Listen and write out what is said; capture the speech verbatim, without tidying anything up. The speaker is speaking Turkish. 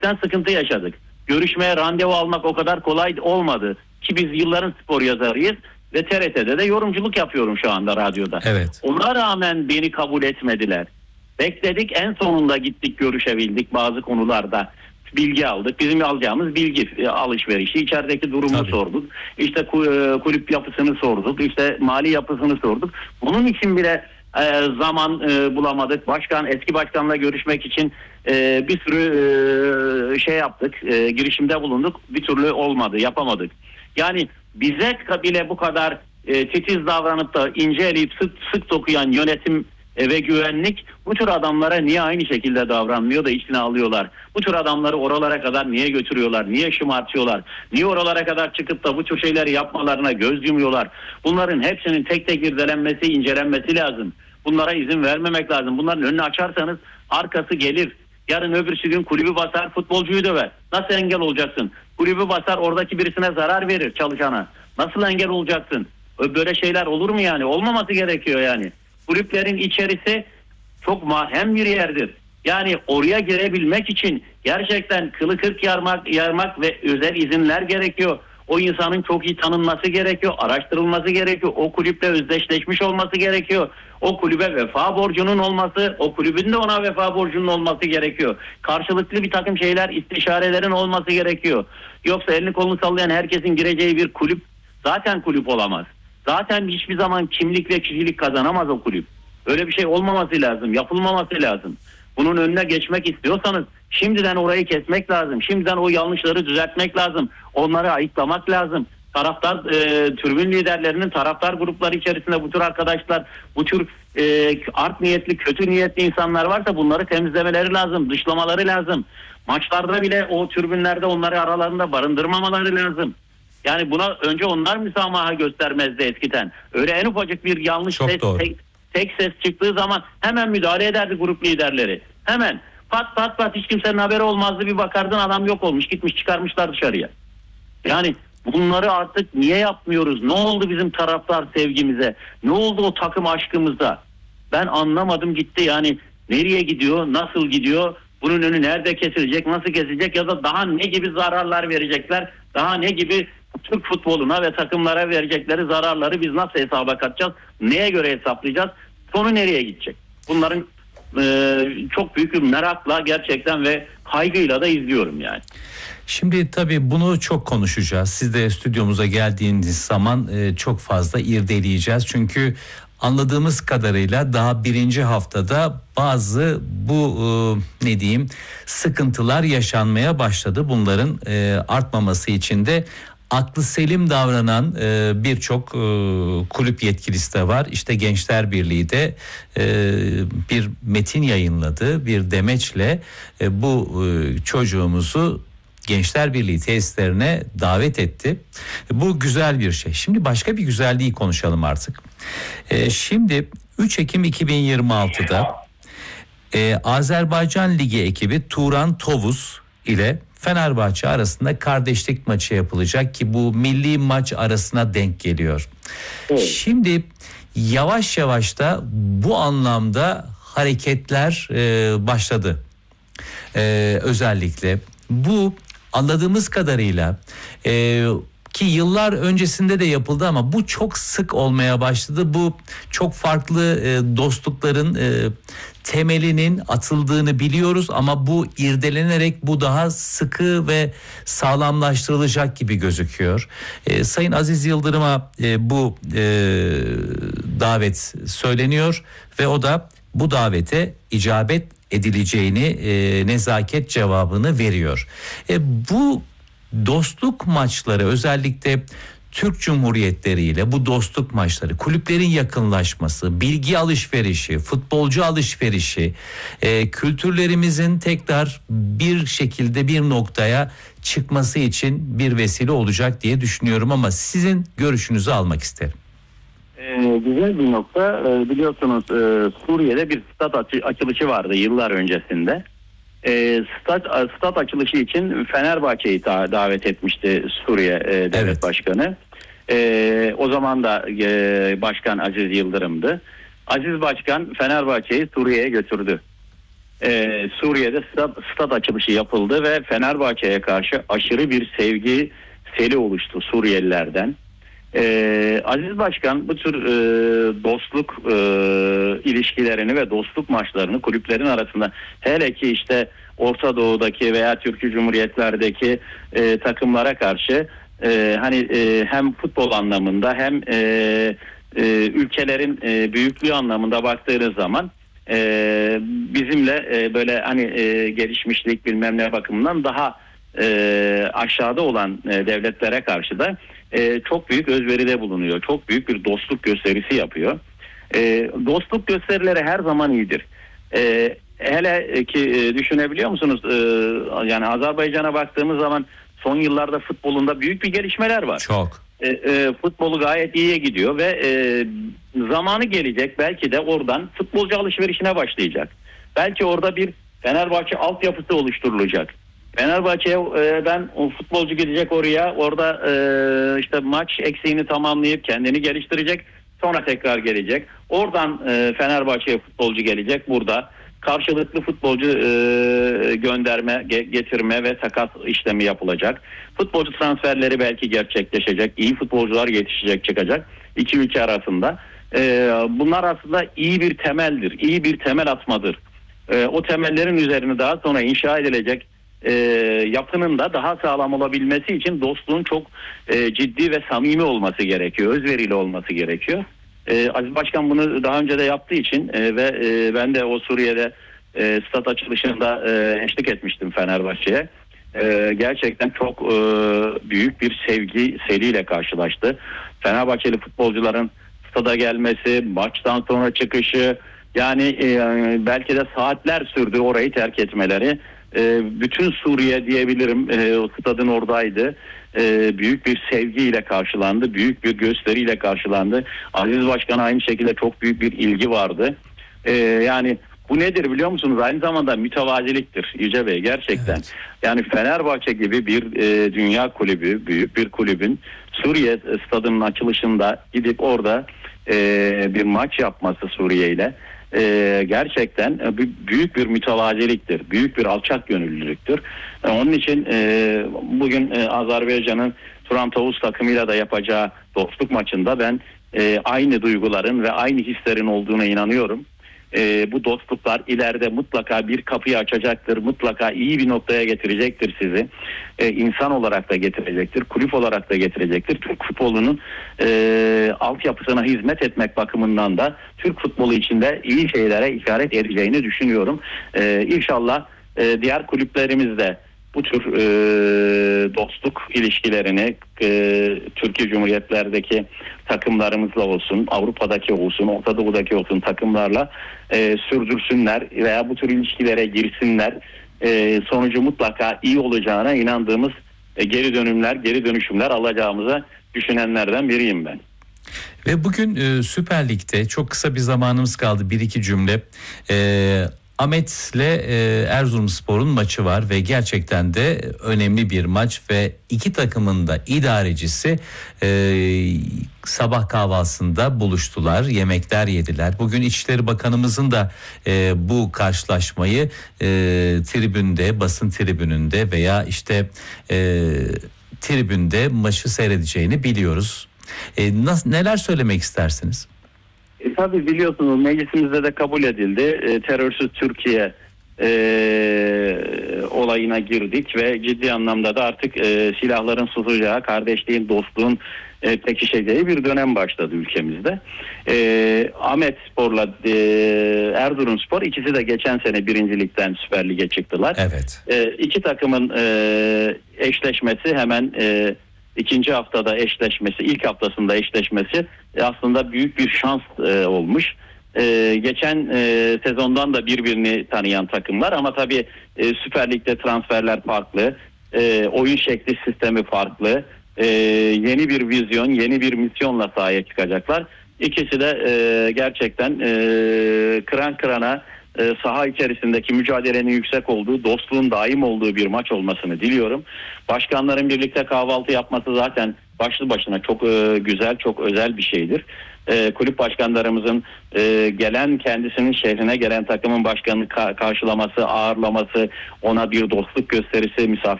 sıkıntı yaşadık. Görüşmeye randevu almak o kadar kolay olmadı. Ki biz yılların spor yazarıyız ve T R T'de de yorumculuk yapıyorum şu anda radyoda. Evet. Ona rağmen beni kabul etmediler. Bekledik, en sonunda gittik, görüşebildik bazı konularda. Bilgi aldık. Bizim alacağımız bilgi alışverişi, içerideki durumu Tabii. sorduk. İşte kulüp yapısını sorduk. İşte mali yapısını sorduk. Bunun için bile e, zaman e, bulamadık. Başkan, eski başkanla görüşmek için e, bir sürü e, şey yaptık. E, girişimde bulunduk. Bir türlü olmadı, yapamadık. Yani bize bile bu kadar e, titiz davranıp da ince eleyip sık, sık dokuyan yönetim ve güvenlik bu tür adamlara niye aynı şekilde davranmıyor da içine alıyorlar? Bu tür adamları oralara kadar niye götürüyorlar? Niye şımartıyorlar? Niye oralara kadar çıkıp da bu tür şeyleri yapmalarına göz yumuyorlar? Bunların hepsinin tek tek irdelenmesi, incelenmesi lazım. Bunlara izin vermemek lazım. Bunların önünü açarsanız arkası gelir. Yarın öbürsü gün kulübü basar, futbolcuyu döver. Nasıl engel olacaksın? Kulübü basar, oradaki birisine zarar verir, çalışana. Nasıl engel olacaksın? Böyle şeyler olur mu yani? Olmaması gerekiyor yani. Kulüplerin içerisi çok mahrem bir yerdir. Yani oraya girebilmek için gerçekten kılı kırk yarmak, yarmak ve özel izinler gerekiyor. O insanın çok iyi tanınması gerekiyor, araştırılması gerekiyor. O kulüple özdeşleşmiş olması gerekiyor. O kulübe vefa borcunun olması, o kulübün de ona vefa borcunun olması gerekiyor. Karşılıklı bir takım şeyler, istişarelerin olması gerekiyor. Yoksa elini kolunu sallayan herkesin gireceği bir kulüp zaten kulüp olamaz. Zaten hiçbir zaman kimlik ve kişilik kazanamaz o kulüp. Öyle bir şey olmaması lazım, yapılmaması lazım. Bunun önüne geçmek istiyorsanız şimdiden orayı kesmek lazım. Şimdiden o yanlışları düzeltmek lazım. Onları ayıklamak lazım. Taraftar, e, tribün liderlerinin taraftar grupları içerisinde bu tür arkadaşlar, bu tür e, art niyetli, kötü niyetli insanlar varsa bunları temizlemeleri lazım, dışlamaları lazım. Maçlarda bile o tribünlerde onları aralarında barındırmamaları lazım. Yani buna önce onlar müsamaha göstermezdi eskiden. Öyle en ufacık bir yanlış ses, tek, tek ses çıktığı zaman hemen müdahale ederdi grup liderleri. Hemen pat pat pat, hiç kimsenin haberi olmazdı, bir bakardın adam yok olmuş, gitmiş, çıkarmışlar dışarıya. Yani bunları artık niye yapmıyoruz? Ne oldu bizim taraftar sevgimize? Ne oldu o takım aşkımıza? Ben anlamadım gitti yani. Nereye gidiyor? Nasıl gidiyor? Bunun önü nerede kesilecek? Nasıl kesilecek? Ya da daha ne gibi zararlar verecekler? Daha ne gibi Türk futboluna ve takımlara verecekleri zararları biz nasıl hesaba katacağız? Neye göre hesaplayacağız? Sonu nereye gidecek? Bunların e, çok büyük bir merakla gerçekten ve kaygıyla da izliyorum yani. Şimdi tabii bunu çok konuşacağız. Siz de stüdyomuza geldiğiniz zaman e, çok fazla irdeleyeceğiz. Çünkü anladığımız kadarıyla daha birinci haftada bazı bu e, ne diyeyim sıkıntılar yaşanmaya başladı. Bunların e, artmaması için de aklı selim davranan e, birçok e, kulüp yetkilisi de var. İşte Gençler Birliği de e, bir metin yayınladı, bir demeçle e, bu e, çocuğumuzu Gençler Birliği tesislerine davet etti. Bu güzel bir şey. Şimdi başka bir güzelliği konuşalım artık. E, şimdi üç Ekim iki bin yirmi altıda e, Azerbaycan Ligi ekibi Turan Tovuz ile Fenerbahçe arasında kardeşlik maçı yapılacak ki bu milli maç arasına denk geliyor. Evet. Şimdi yavaş yavaş da bu anlamda hareketler e, başladı. E, özellikle bu anladığımız kadarıyla e, ki yıllar öncesinde de yapıldı ama bu çok sık olmaya başladı. Bu çok farklı e, dostlukların e, temelinin atıldığını biliyoruz ama bu irdelenerek bu daha sıkı ve sağlamlaştırılacak gibi gözüküyor. E, Sayın Aziz Yıldırım'a e, bu e, davet söyleniyor ve o da bu davete icabet edileceğini e, nezaket cevabını veriyor. E, bu dostluk maçları özellikle Türk Cumhuriyetleri ile bu dostluk maçları, kulüplerin yakınlaşması, bilgi alışverişi, futbolcu alışverişi, e, kültürlerimizin tekrar bir şekilde bir noktaya çıkması için bir vesile olacak diye düşünüyorum ama sizin görüşünüzü almak isterim. Ee, güzel bir nokta. Ee, biliyorsunuz e, Suriye'de bir stat açı- açılışı vardı yıllar öncesinde. E, stat, stat açılışı için Fenerbahçe'yi da, davet etmişti Suriye e, devlet evet. başkanı. E, o zaman da e, başkan Aziz Yıldırım'dı. Aziz Başkan Fenerbahçe'yi Suriye'ye götürdü. e, Suriye'de stat, stat açılışı yapıldı ve Fenerbahçe'ye karşı aşırı bir sevgi seli oluştu Suriyelilerden. E, Aziz Başkan bu tür e, dostluk e, ilişkilerini ve dostluk maçlarını kulüplerin arasında, hele ki işte Orta Doğu'daki veya Türkiye Cumhuriyetlerdeki e, takımlara karşı e, hani e, hem futbol anlamında hem e, e, ülkelerin e, büyüklüğü anlamında baktığınız zaman e, bizimle e, böyle hani e, gelişmişlik bilmem ne bakımından daha e, aşağıda olan e, devletlere karşı da e, çok büyük özveride bulunuyor. Çok büyük bir dostluk gösterisi yapıyor. E, dostluk gösterileri her zaman iyidir. E, hele ki e, düşünebiliyor musunuz? E, yani Azerbaycan'a baktığımız zaman son yıllarda futbolunda büyük bir gelişmeler var. Çok. E, e, futbolu gayet iyiye gidiyor ve e, zamanı gelecek, belki de oradan futbolcu alışverişine başlayacak. Belki orada bir Fenerbahçe altyapısı oluşturulacak. Fenerbahçe'den o futbolcu gidecek oraya, orada e, işte maç eksiğini tamamlayıp kendini geliştirecek, sonra tekrar gelecek. Oradan e, Fenerbahçe'ye futbolcu gelecek, burada karşılıklı futbolcu e, gönderme, ge- getirme ve takas işlemi yapılacak. Futbolcu transferleri belki gerçekleşecek, iyi futbolcular yetişecek, çıkacak iki ülke arasında. E, bunlar aslında iyi bir temeldir, iyi bir temel atmadır. E, o temellerin üzerine daha sonra inşa edilecek E, yapının da daha sağlam olabilmesi için dostluğun çok e, ciddi ve samimi olması gerekiyor. Özverili olması gerekiyor. E, Aziz Başkan bunu daha önce de yaptığı için e, ve e, ben de o Suriye'de e, stat açılışında e, eşlik etmiştim Fenerbahçe'ye. E, gerçekten çok e, büyük bir sevgi seliyle karşılaştı. Fenerbahçeli futbolcuların stada gelmesi, maçtan sonra çıkışı, yani e, belki de saatler sürdü orayı terk etmeleri. E, bütün Suriye diyebilirim e, o stadın oradaydı. E, büyük bir sevgiyle karşılandı, büyük bir gösteriyle karşılandı. Aziz Başkan'a aynı şekilde çok büyük bir ilgi vardı. E, yani bu nedir biliyor musunuz? Aynı zamanda mütevaziliktir Yüce Bey, gerçekten. Evet. Yani Fenerbahçe gibi bir e, dünya kulübü, büyük bir kulübün Suriye stadının açılışında gidip orada e, bir maç yapması Suriye ile Ee, gerçekten e, büyük bir mütevaziliktir, büyük bir alçak gönüllülüktür. E, onun için e, bugün e, Azerbaycan'ın Turan Tavus takımıyla da yapacağı dostluk maçında ben e, aynı duyguların ve aynı hislerin olduğuna inanıyorum. E, bu dostluklar ileride mutlaka bir kapıyı açacaktır, mutlaka iyi bir noktaya getirecektir sizi. E, insan olarak da getirecektir, kulüp olarak da getirecektir. Türk futbolunun e, altyapısına hizmet etmek bakımından da Türk futbolu içinde iyi şeylere işaret edeceğini düşünüyorum. E, İnşallah e, diğer kulüplerimiz de bu tür e, dostluk ilişkilerini e, Türkiye Cumhuriyetlerdeki takımlarımızla olsun, Avrupa'daki olsun, Orta Doğu'daki olsun takımlarla e, sürdürsünler veya bu tür ilişkilere girsinler. E, sonucu mutlaka iyi olacağına inandığımız e, geri dönümler, geri dönüşümler alacağımıza düşünenlerden biriyim ben. Ve bugün e, Süper Lig'de çok kısa bir zamanımız kaldı, bir iki cümle. E, Ahmet'le e, Erzurumspor'un maçı var ve gerçekten de önemli bir maç ve iki takımın da idarecisi e, sabah kahvaltısında buluştular, yemekler yediler. Bugün İçişleri Bakanımızın da e, bu karşılaşmayı e, tribünde, basın tribününde veya işte e, tribünde maçı seyredeceğini biliyoruz. E, nasıl, neler söylemek istersiniz? E, tabii biliyorsunuz meclisimizde de kabul edildi. E, terörsüz Türkiye e, olayına girdik ve ciddi anlamda da artık e, silahların susacağı, kardeşliğin, dostluğun e, pekişeceği bir dönem başladı ülkemizde. E, Ahmet Spor'la e, Erzurumspor ikisi de geçen sene birincilikten Süper Lig'e çıktılar. Evet. E, iki takımın e, eşleşmesi hemen e, ikinci haftada eşleşmesi, ilk haftasında eşleşmesi aslında büyük bir şans e, olmuş. E, geçen e, sezondan da birbirini tanıyan takımlar ama tabii e, Süper Lig'de transferler farklı, e, oyun şekli, sistemi farklı, e, yeni bir vizyon, yeni bir misyonla sahaya çıkacaklar. İkisi de e, gerçekten e, kıran kırana e, saha içerisindeki mücadelenin yüksek olduğu, dostluğun daim olduğu bir maç olmasını diliyorum. Başkanların birlikte kahvaltı yapması zaten başlı başına çok e, güzel, çok özel bir şeydir. e, kulüp başkanlarımızın e, gelen kendisinin şehrine gelen takımın başkanını ka- karşılaması, ağırlaması, ona bir dostluk gösterisi, misafir